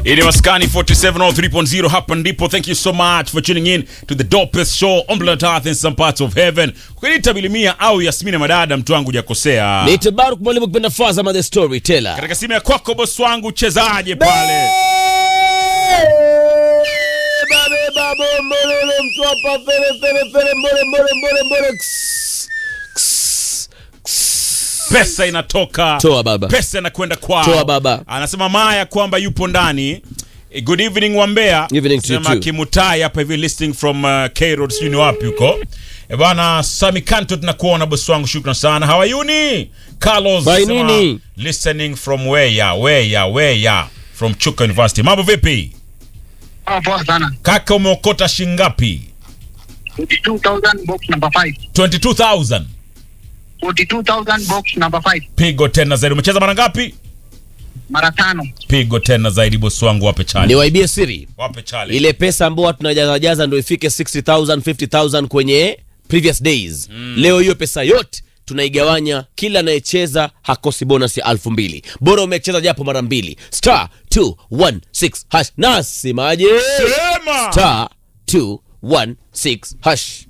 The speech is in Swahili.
Ini Maskani 4703.0 hapa ndipo. Thank you so much for tuning in to the dopest show on planet Earth in some parts of heaven. Ukiniita Bilimia au Yasmini Madada, mtu wangu hujakosea. Ni Tabarak mwalimu kipenda Faza ma the storyteller. Katika simu ya kwako boss wangu chezaje pale? Babo mbole mtu hapa fere mbole. Pesa inatoka. Toa baba. Pesa inakwenda kwao. Toa baba. Anasema Maya kwamba yupo ndani. Good evening Wambea. Evening to you Sema too. Kimutai hapa hivi listing from K-Road sijui wapi huko. Bwana Sami Kanto tunakuona boss wangu, shukrani sana. How are you ni? Carlos Bainini. Listening from where from Chuka University. Mambo vipi? Poa sana. Kaka umeokota shingapi? 42,000 box number 5. 22,000. 42,000 box number 5. Pigo tena zaidi. Umecheza mara ngapi? Mara 5. Pigo tena zaidi boss wangu, wape challenge. Ni waibie siri. Wape challenge. Ile pesa ambayo tunajaza ndio ifike 60,000, 50,000 kwenye previous days. Leo hiyo pesa yote tunaigawanya, kila anayecheza hakosi bonus ya 2,000. Bora umecheza japo mara 2. *216#. Nasimaje? Sema. *216#.